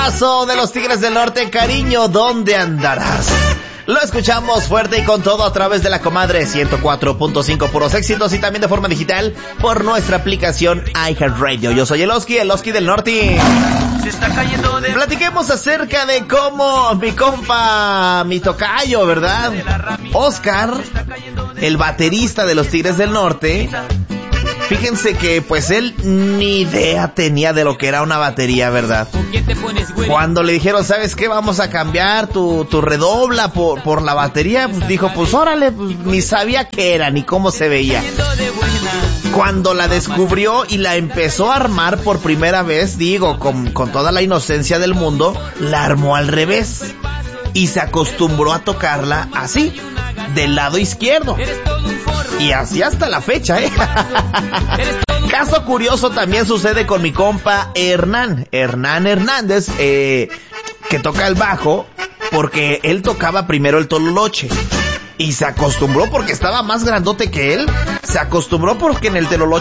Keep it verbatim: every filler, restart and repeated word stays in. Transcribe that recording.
temazo de los Tigres del Norte, Cariño, ¿dónde andarás? Lo escuchamos fuerte y con todo a través de la comadre ciento cuatro punto cinco puros éxitos y también de forma digital por nuestra aplicación iHeartRadio. Yo soy el Oski, el Oski del Norte. Se está cayendo de... Platiquemos acerca de cómo mi compa, mi tocayo, ¿verdad? Oscar, el baterista de los Tigres del Norte. Fíjense que pues él ni idea tenía de lo que era una batería, ¿verdad? Cuando le dijeron, ¿sabes qué? Vamos a cambiar tu, tu redobla por, por la batería, pues dijo, pues órale, pues, ni sabía qué era, ni cómo se veía. Cuando la descubrió y la empezó a armar por primera vez, digo, con, con toda la inocencia del mundo, la armó al revés. Y se acostumbró a tocarla así, del lado izquierdo. Y así hasta la fecha, ¿eh? Caso curioso también sucede con mi compa Hernán. Hernán Hernández, eh, que toca el bajo, porque él tocaba primero el tololoche. Y se acostumbró porque estaba más grandote que él. Se acostumbró porque en el tololoche